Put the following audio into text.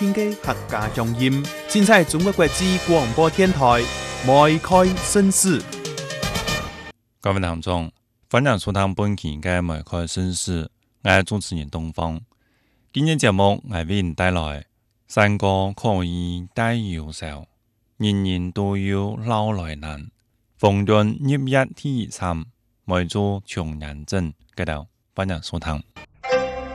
邊嘅客家鄉音，現在中國國際廣播電台梅開紳士。 各位聽眾，歡迎收聽本期嘅梅開紳士，我係主持人東方。今日節目我為您帶來山歌可以帶憂愁，人人都有老來難。逢潤1月23，梅州窮人鎮，嗰度歡迎收聽。